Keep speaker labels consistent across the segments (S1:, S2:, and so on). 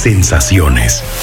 S1: Sensaciones.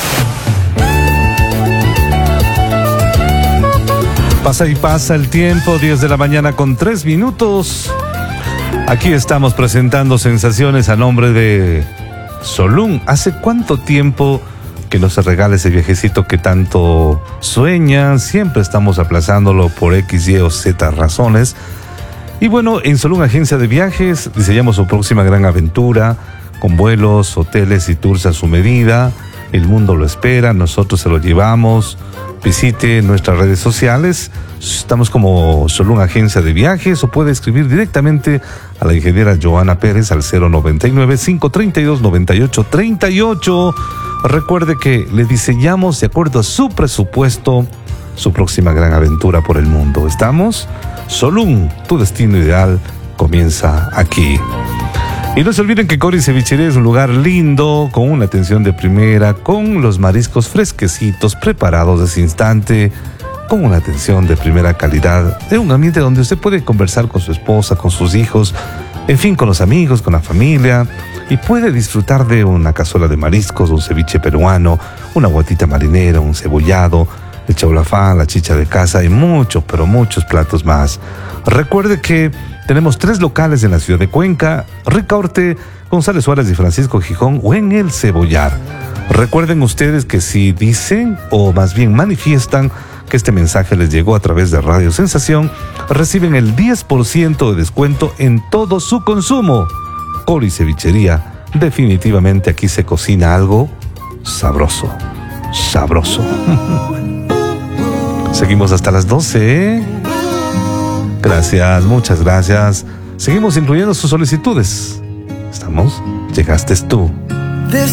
S2: Pasa y pasa el tiempo, 10 de la mañana con 3 minutos. Aquí estamos presentando Sensaciones a nombre de Solún. ¿Hace cuánto tiempo que no se regala ese viajecito que tanto sueñan? Siempre estamos aplazándolo por X, Y o Z razones. Y bueno, en Solún Agencia de Viajes diseñamos su próxima gran aventura con vuelos, hoteles y tours a su medida. El mundo lo espera, nosotros se lo llevamos. Visite nuestras redes sociales, estamos como Solún Agencia de Viajes, o puede escribir directamente a la ingeniera Joana Pérez al 099-532-9838. Recuerde que le diseñamos de acuerdo a su presupuesto su próxima gran aventura por el mundo. ¿Estamos? Solún, tu destino ideal comienza aquí. Y no se olviden que Cori Cevichería es un lugar lindo, con una atención de primera, con los mariscos fresquecitos, preparados de ese instante, con una atención de primera calidad, de un ambiente donde usted puede conversar con su esposa, con sus hijos, en fin, con los amigos, con la familia, y puede disfrutar de una cazuela de mariscos, un ceviche peruano, una guatita marinera, un cebollado, el chaulafán, la chicha de casa y muchos, pero muchos platos más. Recuerde que tenemos 3 locales en la ciudad de Cuenca, Ricaurte, González Suárez y Francisco Gijón, o en El Cebollar. Recuerden ustedes que si dicen, o más bien manifiestan, que este mensaje les llegó a través de Radio Sensación, reciben el 10% de descuento en todo su consumo. Cori Cevichería, definitivamente aquí se cocina algo sabroso, sabroso. Seguimos hasta las 12, ¿eh? Gracias, muchas gracias. Seguimos incluyendo sus solicitudes. ¿Estamos? Llegaste tú.